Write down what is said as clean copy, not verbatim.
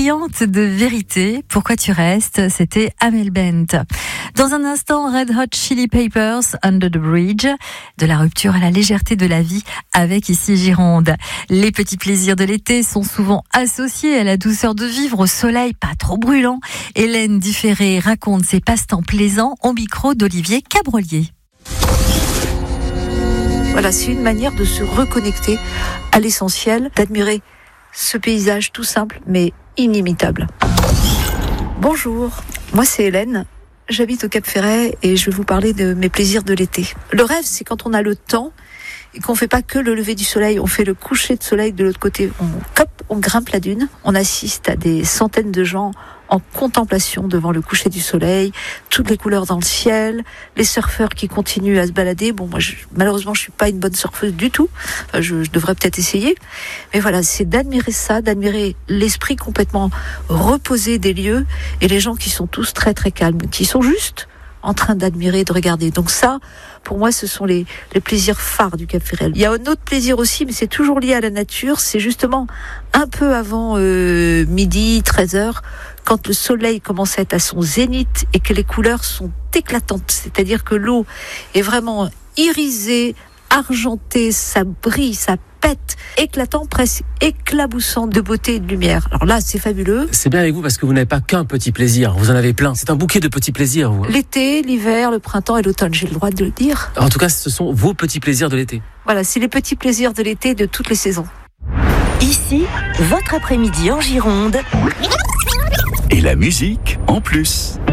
criante de vérité. Pourquoi tu restes? C'était Amel Bent. Dans un instant, Red Hot Chili Peppers, Under the Bridge. De la rupture à la légèreté de la vie avec ici Gironde. Les petits plaisirs de l'été sont souvent associés à la douceur de vivre, au soleil pas trop brûlant. Hélène Différé raconte ses passe-temps plaisants au micro d'Olivier Cabrolier. Voilà, c'est une manière de se reconnecter à l'essentiel, d'admirer ce paysage tout simple mais inimitable. Bonjour, moi c'est Hélène. J'habite au Cap-Ferret et je vais vous parler de mes plaisirs de l'été. Le rêve, c'est quand on a le temps et qu'on fait pas que le lever du soleil, on fait le coucher de soleil de l'autre côté. On grimpe la dune, on assiste à des centaines de gens en contemplation devant le coucher du soleil, toutes les couleurs dans le ciel, les surfeurs qui continuent à se balader. Bon, moi, malheureusement, je suis pas une bonne surfeuse du tout. Enfin, je devrais peut-être essayer. Mais voilà, c'est d'admirer ça, d'admirer l'esprit complètement reposé des lieux et les gens qui sont tous très très calmes, qui sont juste en train d'admirer, de regarder. Donc ça, pour moi, ce sont les plaisirs phares du Cap-Ferret. Il y a un autre plaisir aussi, mais c'est toujours lié à la nature. C'est justement un peu avant midi, 13h, quand le soleil commence à être à son zénith et que les couleurs sont éclatantes. C'est-à-dire que l'eau est vraiment irisée, argentée, ça brille, ça pète, éclatant, presque éclaboussant de beauté et de lumière. Alors là, c'est fabuleux. C'est bien avec vous parce que vous n'avez pas qu'un petit plaisir, vous en avez plein. C'est un bouquet de petits plaisirs, vous. L'été, l'hiver, le printemps et l'automne, j'ai le droit de le dire. En tout cas, ce sont vos petits plaisirs de l'été. Voilà, c'est les petits plaisirs de l'été de toutes les saisons. Ici, votre après-midi en Gironde. Et la musique en plus.